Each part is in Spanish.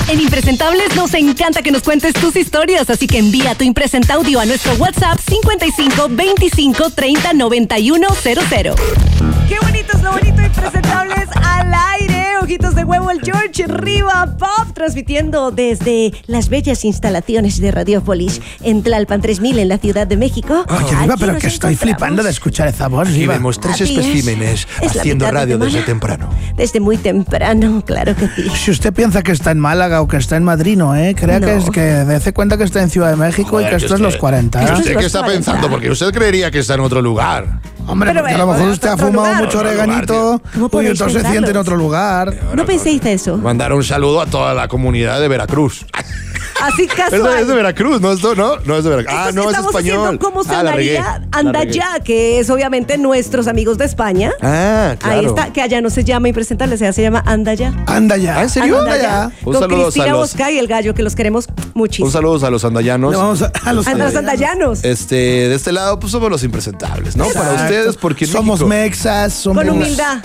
En Impresentables nos encanta que nos cuentes tus historias, así que envía tu impresentaudio a nuestro WhatsApp 55 25 30 91 00. Qué bonito es lo bonito de Impresentables al aire. Ojitos de huevo, el George Riva Pop, transmitiendo desde las bellas instalaciones de Radiopolis en Tlalpan 3000 en la Ciudad de México. Oye, Riva, pero que estoy flipando de escuchar esa voz, Y Riva. vemos tres Así especímenes es la haciendo mitad de radio semana. desde temprano. Desde muy temprano, claro que sí. Si usted piensa que está en Málaga o que está en Madrid, no, Crea No. que dése cuenta que está en Ciudad de México y que esto es los 40. Esto es ¿Usted los qué está 40. pensando? Porque usted creería que está en otro lugar. Hombre, Pero porque a lo bueno, mejor usted ha otro fumado lugar. mucho Otro lugar, oreganito ¿Cómo y podéis entonces se pensarlo? siente en otro lugar. No penséis eso. Mandar un saludo a toda la comunidad de Veracruz. Así casual. Es de Veracruz, ¿no? Esto, ¿no? No es de Veracruz. Esto Ah, sí no, es estamos español. haciendo como se la regué. hablaría Anda Ya, que es obviamente nuestros amigos de España. Ah, claro. Ahí está, que allá no se llama Impresentable, se llama Anda Ya. Anda ya. ¿Ah, en serio? Anda ya. Un Con saludo Cristina a los- Bosca y el gallo, que los queremos muchísimo. Un saludo a los andallanos. Le vamos a los A los andallanos. De este lado, pues somos los impresentables, ¿no? Para Exacto. ustedes, porque en somos México- mexas, somos Con humildad.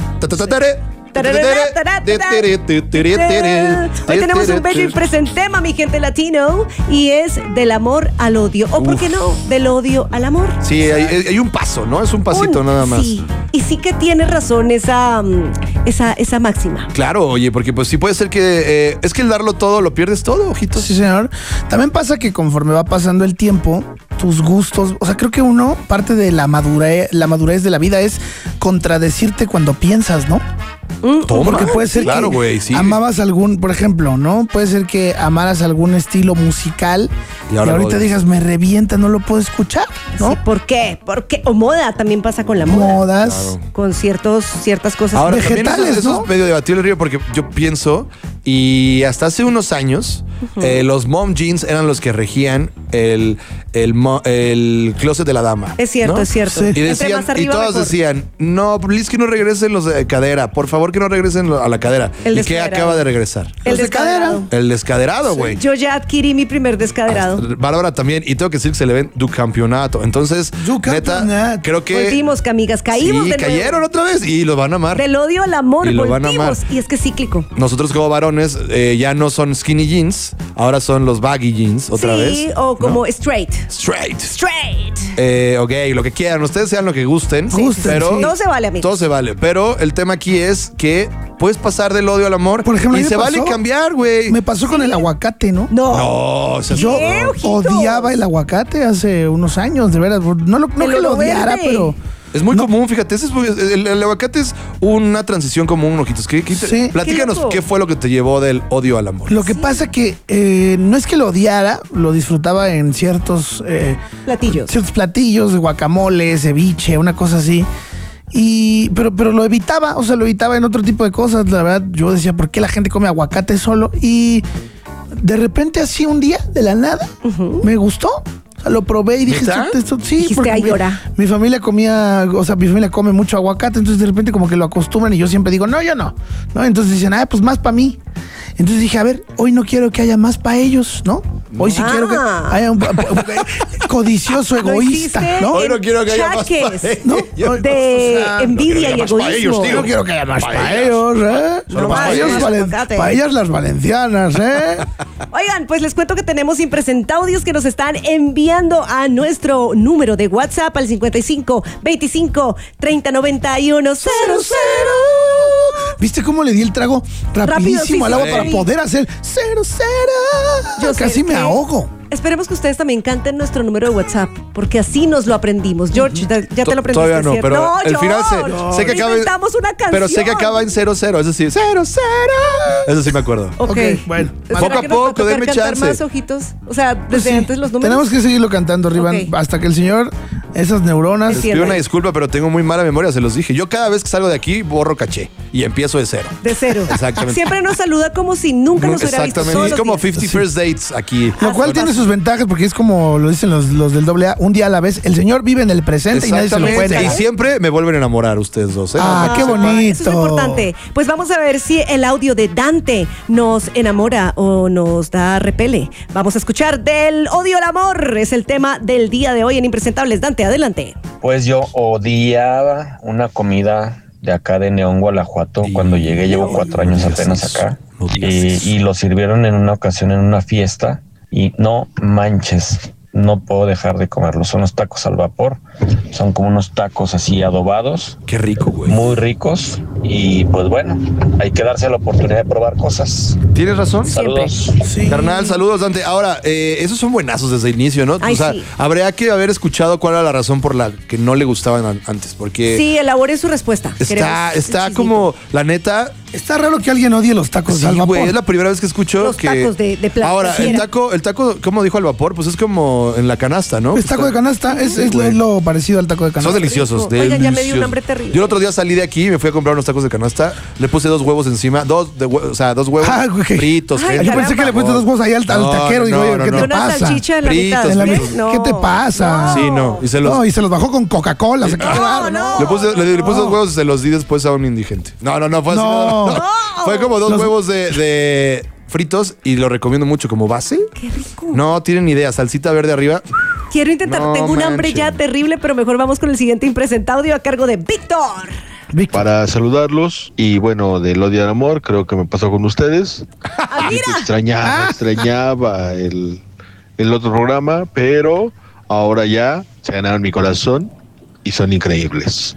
Hoy tenemos un bello impresentema, mi gente latino, y es del amor al odio. O, ¿por qué no? Del odio al amor. Sí, hay un paso, ¿no? Es un pasito nada más. Sí, y sí que tiene razón esa máxima. Claro, oye, porque pues sí puede ser que es que el darlo todo lo pierdes todo, ojitos. Sí, señor. También pasa que conforme va pasando el tiempo, tus gustos, o sea, creo que parte de la madurez de la vida es contradecirte cuando piensas, ¿no? Toma. Porque puede ser Claro, que güey, sí. amabas por ejemplo, ¿no? Puede ser que amaras algún estilo musical Y y, ahora lo ahorita odias. digas, me revienta, no lo puedo escuchar, ¿no? Sí, ¿por qué? O moda, también pasa con la moda. Modas. Con ciertas cosas. Ahora, Vegetales, también eso ¿no? es medio debatible, Río, porque yo pienso, y hasta hace unos años, los mom jeans eran los que regían el closet de la dama. Es cierto, ¿no? es cierto. Sí. Y, Entre decían, más arriba, y todas mejor. decían, no, please que no regresen los de cadera, por favor que no regresen a la cadera. El ¿Y qué descaderado. acaba de regresar? El Los de descaderado. El descaderado, güey. Yo ya adquirí mi primer descaderado. Bárbara también, y tengo que decir que se le ven du campeonato. Entonces, Du neta, campeonato. creo que Volvimos, amigas, caímos sí, de nuevo. cayeron otra vez y los van a amar. Del odio al amor, Y lo van a amar. volvimos. Y es que es cíclico. Nosotros como varones ya no son skinny jeans, ahora son los baggy jeans otra vez. Sí, o como ¿no? straight. Straight. Straight. Ok, lo que quieran, ustedes sean lo que gusten. Gusten, pero sí. Todo se vale, amigos. Todo se vale. Pero el tema aquí es que puedes pasar del odio al amor. Por ejemplo, a y mí se me vale pasó- cambiar, güey. Me pasó con el aguacate, ¿no? No. No, o sea, Yo ¿Qué, ojitos? odiaba el aguacate hace unos años, de veras. No que Pero lo lo odiara, verde. pero es muy común, fíjate. El aguacate es una transición común, ojitos. Sí. Platícanos Qué loco. qué fue lo que te llevó del odio al amor. lo que pasa que no es que lo odiara, lo disfrutaba en ciertos platillos, guacamole, ceviche, una cosa así. Pero lo evitaba, o sea, lo evitaba en otro tipo de cosas. La verdad, yo decía, ¿por qué la gente come aguacate solo? Y de repente, así un día, de la nada, me gustó. O sea, lo probé y dije, ¿Neta? esto sí, Dijiste, porque "Ay, llora". mi familia mi familia come mucho aguacate, entonces de repente como que lo acostumbran y yo siempre digo, no, yo no. Entonces dicen, pues más para mí. Entonces dije, a ver, hoy no quiero que haya más para ellos, ¿no? Hoy sí quiero que haya un codicioso, egoísta, hiciste ¿no? Hoy no quiero que haya más chaques pa' ¿No? de envidia y más pa' ellos, egoísmo. tío. No quiero que haya más Pa' para ellas. ellos, ¿eh? Solo más Para pa' ellas. Aguacate. ellas las valencianas, ¿eh? Oigan, pues les cuento que tenemos impresentaudios que nos están enviando a nuestro número de WhatsApp al 55 25 30 91 00. ¿Viste cómo le di el trago rapidísimo al agua sí. para poder hacer 00? Yo sé Casi me que- ahogo. Esperemos que ustedes también canten nuestro número de WhatsApp, porque así nos lo aprendimos. George, ya te lo aprendiste, Todavía no, ¿cierto? pero No, el final sé que acaba inventamos una canción. pero sé que acaba en 00, es decir, 00. Eso sí me acuerdo. Ok, bueno. ¿Será Poco a que nos va poco, tocar denme cantar chance. más, ojitos? O sea, desde Sí. antes los números. Tenemos que seguirlo cantando, Rivan, Ok. hasta que el señor, esas neuronas. Es Pido cierto. una disculpa, pero tengo muy mala memoria, se los dije. Yo cada vez que salgo de aquí borro caché y empiezo de cero. De cero. Exactamente. Siempre nos saluda como si nunca nos hubiera visto. Exactamente. todos Es los como días. 50 First Dates aquí. Lo cual tiene sus ventajas porque es como lo dicen los del AA, un día a la vez. El señor vive en el presente y nadie se lo puede Exactamente. Y negar. siempre me vuelven a enamorar ustedes dos. ¿eh? Ah, qué Eso bonito. es importante. Pues vamos a ver si el audio de Dante nos enamora o nos da repele. Vamos a escuchar del odio al amor. Es el tema del día de hoy en Impresentables. Dante, adelante. Pues yo odiaba una comida de acá de Neón, Guanajuato. Cuando llegué, llevo 4 años apenas acá. Y lo sirvieron en una ocasión en una fiesta. Y no manches, no puedo dejar de comerlos. Son los tacos al vapor. Son como unos tacos así adobados. Qué rico, güey. Muy ricos. Y pues bueno, hay que darse la oportunidad de probar cosas. ¿Tienes razón? Saludos. Sí. Carnal, saludos, Dante. Ahora, esos son buenazos desde el inicio, ¿no? Ay, o sea, sí. habría que haber escuchado cuál era la razón por la que no le gustaban antes, porque Sí, elabore su respuesta. está Queremos un chismito. como, la neta, Está raro que alguien odie los tacos sí, al vapor. güey, es la primera vez que escucho Los que... tacos de plata. Ahora, el taco, ¿cómo dijo al vapor? Pues es como en la canasta, ¿no? Es taco de canasta, es lo parecido al taco de canasta. Son deliciosos. Rico. Oigan, ya me dio un deliciosos. hambre terrible. Yo el otro día salí de aquí y me fui a comprar unos tacos de canasta. Le puse 2 huevos encima. 2 huevos güey. fritos. Ay, gente. Yo pensé que le pusiste 2 huevos ahí al taquero. Digo, oye, ¿qué ¿Y te una pasa? salchicha en la mitad? Fritos, ¿Qué? fritos. No. ¿Qué te pasa? Sí, no. Y se los... No, y se los bajó con Coca-Cola. Se quedó raro, no. Le puse 2 huevos y se los di después a un indigente. No, fue así. No. No. Fue como 2 huevos de fritos y lo recomiendo mucho como base. Qué rico. No tienen idea. Salsita verde arriba. Quiero intentar, No tengo un hambre manchen. ya terrible, pero mejor vamos con el siguiente impresentado audio a cargo de Víctor. Víctor. Para saludarlos y bueno, del odio al amor, creo que me pasó con ustedes. Ah, Yo mira. extrañaba el otro programa, pero ahora ya se ganaron mi corazón y son increíbles.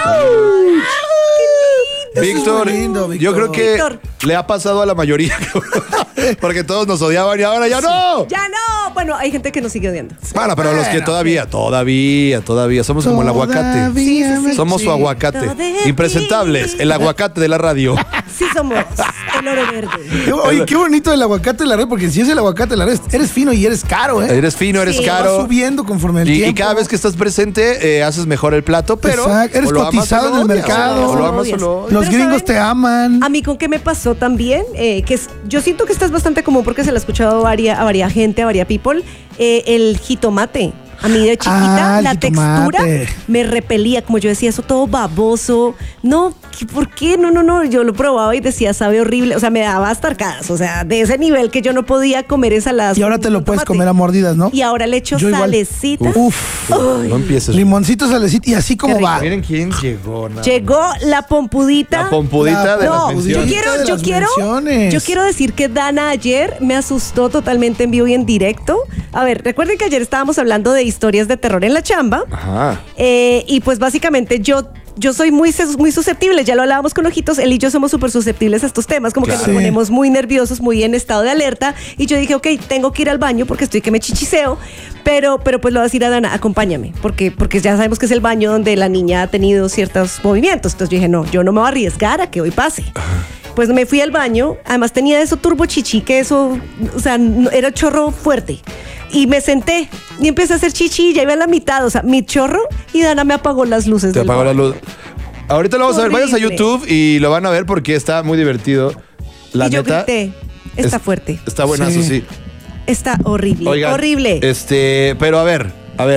Víctor, muy lindo, Víctor. yo creo que Víctor. le ha pasado a la mayoría. Porque todos nos odiaban y ahora ya no. Ya no. Bueno, hay gente que nos sigue odiando. Bueno, pero los que todavía. Somos como el aguacate. Todavía me- Somos su aguacate. Todavía. Impresentables. El aguacate de la radio. Sí somos el oro verde. Oye, qué bonito el aguacate de la red, porque si es el aguacate de la red, eres fino y eres caro, ¿eh? Eres fino, eres Sí. Va caro. subiendo conforme el Y tiempo. cada vez que estás presente, haces mejor el plato, pero. Exacto, eres o lo amas cotizado o lo en el odias. mercado. O lo amas o Odias. lo odias. Los Pero gringos ¿saben? te aman. A mí con qué me pasó también, yo siento que esta es bastante común porque se lo he escuchado a varias gente, a varias people, el jitomate. A mí de chiquita el la jitomate. textura me repelía, como yo decía, eso todo baboso. No, ¿por qué? No, yo lo probaba y decía, sabe horrible. O sea, me daba hasta arcadas. O sea, de ese nivel que yo no podía comer ensaladas. Y ahora con te lo puedes jitomate. comer a mordidas, ¿no? Y ahora le echo Yo igual. salecita. Uf. No empieces. Limoncito, salecita y así como Qué rico. va. Miren quién llegó. nada. Llegó la pompudita. La pompudita de No, las menciones. yo quiero decir que Dana ayer me asustó totalmente en vivo y en directo. A ver, recuerden que ayer estábamos hablando de historias de terror en la chamba. Ajá. Y pues básicamente yo soy muy susceptible, ya lo hablábamos con Ojitos, él y yo somos súper susceptibles a estos temas, como Claro. que nos ponemos muy nerviosos, muy en estado de alerta, y yo dije, ok, tengo que ir al baño porque estoy que me chichiseo, pero pues le voy a decir a Dana, acompáñame, porque ya sabemos que es el baño donde la niña ha tenido ciertos movimientos, entonces yo dije, no, yo no me voy a arriesgar a que hoy pase. Pues me fui al baño, además tenía eso turbo chichi, que eso, o sea, era chorro fuerte. Y me senté y empecé a hacer chichi, ya iba a la mitad, o sea, mi chorro, y Dana me apagó las luces. Te del apagó la baño. luz. Ahorita lo vamos a ver. Vayan a Horrible. YouTube y lo van a ver porque está muy divertido. La Y yo neta. grité, está fuerte, Está buenazo, Sí. sí. está horrible, Oigan, horrible. Pero a ver.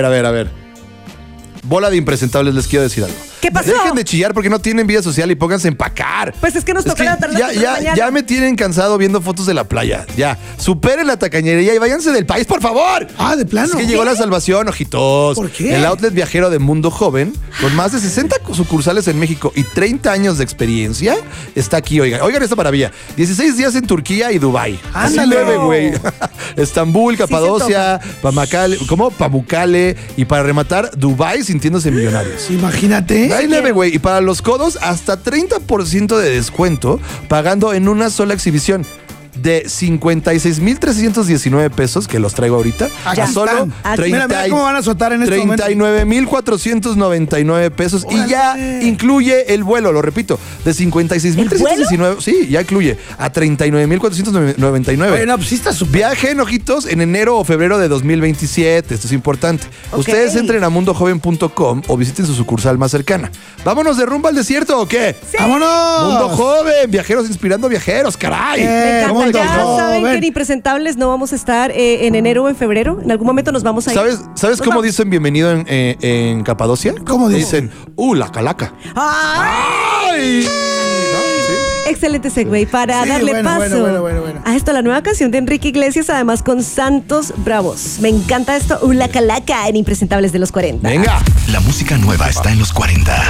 Bola de impresentables, les quiero decir algo. ¿Qué pasó? Dejen de chillar porque no tienen vida social y pónganse a empacar. Pues es que nos toca levantarnos a las 3 de la mañana. ya me tienen cansado viendo fotos de la playa. Ya. Superen la tacañería y váyanse del país, por favor. Ah, de plano. Es que llegó la salvación, ojitos. ¿Por qué? El outlet viajero de Mundo Joven, con más de 60 sucursales en México y 30 años de experiencia, está aquí, oigan esta maravilla. 16 días en Turquía y Dubái. Así Ándale. leve, güey. Estambul, Capadocia, Pamukkale y para rematar, Dubái sintiéndose millonarios. Imagínate. Ahí leve, güey. Y para los codos, hasta 30% de descuento pagando en una sola exhibición. De 56,319 pesos, que los traigo ahorita, Aquí a solo están. 30 Mira cómo van a azotar en este momento. 39,499 pesos. Y ya Órale. incluye el vuelo, lo repito, de 56,319. Sí, ya incluye a 39,499. Bueno, pues sí está súper. Viajen, ojitos, en enero o febrero de 2027. Esto es importante. Ok. Ustedes entren a mundojoven.com o visiten su sucursal más cercana. ¿Vámonos de rumba al desierto o qué? ¡Vámonos! Mundo Joven, viajeros inspirando viajeros, caray. Me encanta. ¿cómo Ya no? saben que Ven. en Impresentables no vamos a estar en enero o en febrero. En algún momento nos vamos a ir. ¿Sabes cómo vamos. dicen bienvenido en Capadocia? ¿Cómo dicen? La calaca. ¡Ay! ¡Ay! Excelente segue para Sí, darle bueno, paso bueno. a esto, la nueva canción de Enrique Iglesias, además con Santos Bravos. Me encanta esto, la calaca en Impresentables de los 40. Venga. La música nueva está en los 40.